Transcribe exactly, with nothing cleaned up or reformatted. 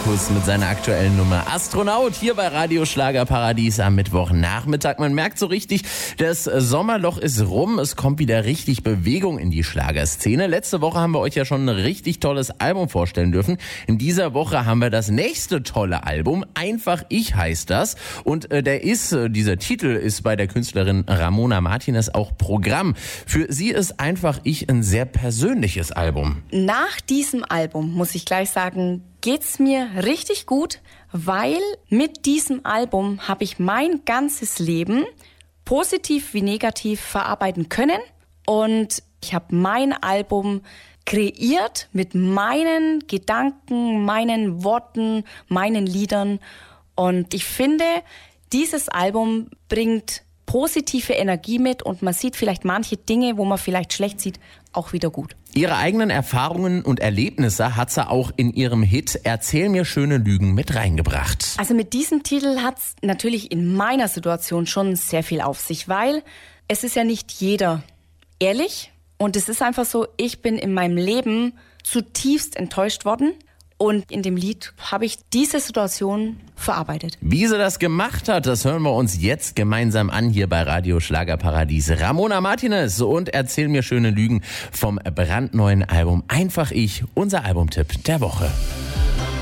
Markus mit seiner aktuellen Nummer Astronaut hier bei Radio Schlagerparadies am Mittwochnachmittag. Man merkt so richtig, das Sommerloch ist rum. Es kommt wieder richtig Bewegung in die Schlagerszene. Letzte Woche haben wir euch ja schon ein richtig tolles Album vorstellen dürfen. In dieser Woche haben wir das nächste tolle Album. Einfach ich heißt das. Und äh, der ist, äh, dieser Titel ist bei der Künstlerin Ramona Martinez auch Programm. Für sie ist Einfach ich ein sehr persönliches Album. Nach diesem Album, muss ich gleich sagen, geht's mir richtig gut, weil mit diesem Album habe ich mein ganzes Leben positiv wie negativ verarbeiten können. Und ich habe mein Album kreiert mit meinen Gedanken, meinen Worten, meinen Liedern. Und ich finde, dieses Album bringt positive Energie mit und man sieht vielleicht manche Dinge, wo man vielleicht schlecht sieht, auch wieder gut. Ihre eigenen Erfahrungen und Erlebnisse hat sie auch in ihrem Hit Erzähl mir schöne Lügen mit reingebracht. Also mit diesem Titel hat es natürlich in meiner Situation schon sehr viel auf sich, weil es ist ja nicht jeder ehrlich und es ist einfach so, ich bin in meinem Leben zutiefst enttäuscht worden. Und in dem Lied habe ich diese Situation verarbeitet. Wie sie das gemacht hat, das hören wir uns jetzt gemeinsam an hier bei Radio Schlagerparadies. Ramona Martinez und Erzähl mir schöne Lügen vom brandneuen Album Einfach ich, unser Albumtipp der Woche.